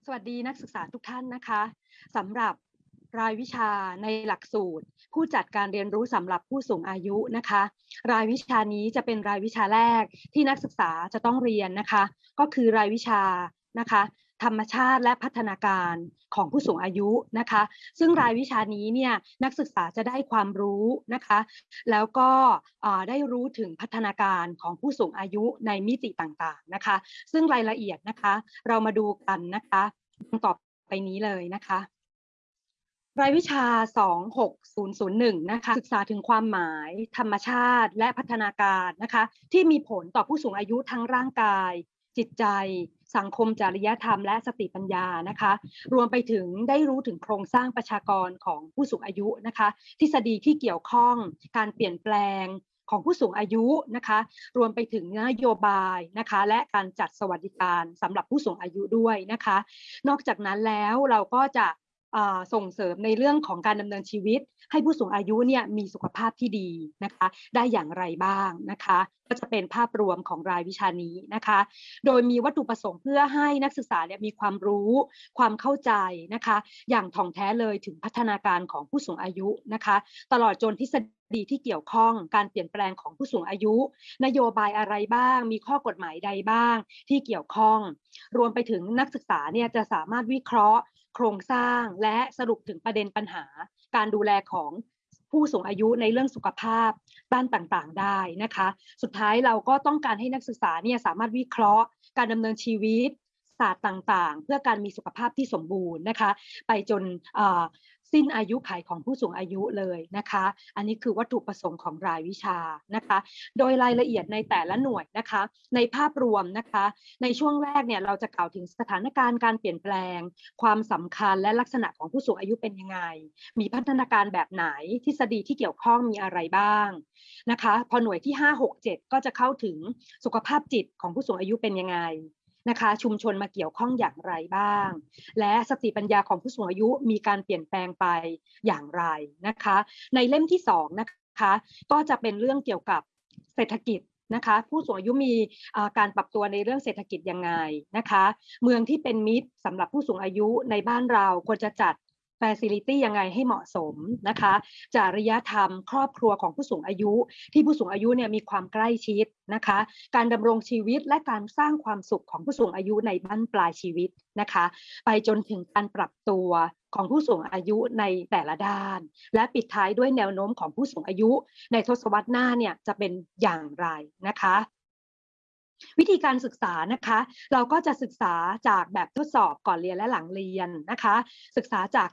สวัสดีนักศึกษาทุกท่านนะคะสำหรับรายวิชาในหลักสูตรผู้จัดการเรียนรู้สำหรับผู้สูงอายุนะคะรายวิชานี้จะเป็นรายวิชาแรกที่นักศึกษาจะต้องเรียนนะคะก็คือรายวิชานะคะธรรมชาติและพัฒนาการของผู้สูงอายุนะคะซึ่งรายวิชานี้เนี่ยนักศึกษาจะได้ความรู้นะคะแล้วก็ได้รู้ถึงพัฒนาการของผู้สูงอายุในมิติต่างๆนะคะซึ่งรายละเอียดนะคะเรามาดูกันนะคะต่อไปนี้เลยนะคะรายวิชา26001นะคะศึกษาถึงความหมายธรรมชาติและพัฒนาการนะคะที่มีผลต่อผู้สูงอายุทั้งร่างกายจิตใจสังคมจริยธรรมและสติปัญญานะคะรวมไปถึงได้รู้ถึงโครงสร้างประชากรของผู้สูงอายุนะคะทฤษฎีที่เกี่ยวข้องการเปลี่ยนแปลงของผู้สูงอายุนะคะรวมไปถึงนโยบายนะคะและการจัดสวัสดิการสำหรับผู้สูงอายุด้วยนะคะนอกจากนั้นแล้วเราก็จะส่งเสริมในเรื่องของการดำเนินชีวิตให้ผู้สูงอายุเนี่ยมีสุขภาพที่ดีนะคะได้อย่างไรบ้างนะคะก็จะเป็นภาพรวมของรายวิชานี้นะคะโดยมีวัตถุประสงค์เพื่อให้นักศึกษาเนี่ยมีความรู้ความเข้าใจนะคะอย่างถ่องแท้เลยถึงพัฒนาการของผู้สูงอายุนะคะตลอดจนทฤษฎีที่เกี่ยวข้องการเปลี่ยนแปลงของผู้สูงอายุนโยบายอะไรบ้างมีข้อกฎหมายใดบ้างที่เกี่ยวข้องรวมไปถึงนักศึกษาเนี่ยจะสามารถวิเคราะห์โครงสร้างและสรุปถึงประเด็นปัญหาการดูแลของผู้สูงอายุในเรื่องสุขภาพด้านต่างๆได้นะคะสุดท้ายเราก็ต้องการให้นักศึกษาเนี่ยสามารถวิเคราะห์การดำเนินชีวิตศาสตร์ต่างๆเพื่อการมีสุขภาพที่สมบูรณ์นะคะไปจนสิ้นอายุขัยของผู้สูงอายุเลยนะคะอันนี้คือวัตถุประสงค์ของรายวิชานะคะโดยรายละเอียดในแต่ละหน่วยนะคะในภาพรวมนะคะในช่วงแรกเนี่ยเราจะกล่าวถึงสถานการณ์การเปลี่ยนแปลงความสำคัญและลักษณะของผู้สูงอายุเป็นยังไงมีพัฒนาการแบบไหนทฤษฎีที่เกี่ยวข้องมีอะไรบ้างนะคะพอหน่วยที่5 6 7ก็จะเข้าถึงสุขภาพจิตของผู้สูงอายุเป็นยังไงนะคะชุมชนมาเกี่ยวข้องอย่างไรบ้างและสติปัญญาของผู้สูงอายุมีการเปลี่ยนแปลงไปอย่างไรนะคะในเล่มที่2นะคะก็จะเป็นเรื่องเกี่ยวกับเศรษฐกิจนะคะผู้สูงอายุมีการปรับตัวในเรื่องเศรษฐกิจยังไงนะคะเมืองที่เป็นมิตรสำหรับผู้สูงอายุในบ้านเราควรจะจัดfacility ยังไงให้เหมาะสมนะคะจริยธรรมครอบครัวของผู้สูงอายุที่ผู้สูงอายุเนี่ยมีความใกล้ชิดนะคะการดำรงชีวิตและการสร้างความสุขของผู้สูงอายุในบั้นปลายชีวิตนะคะไปจนถึงการปรับตัวของผู้สูงอายุในแต่ละด้านและปิดท้ายด้วยแนวโน้มของผู้สูงอายุในทศวรรษหน้าเนี่ยจะเป็นอย่างไรนะคะวิธีการศึกษานะคะเราก็จะศึกษาจากแบบทดสอบก่อนเรียนและหลังเรียนนะคะศึกษาจาก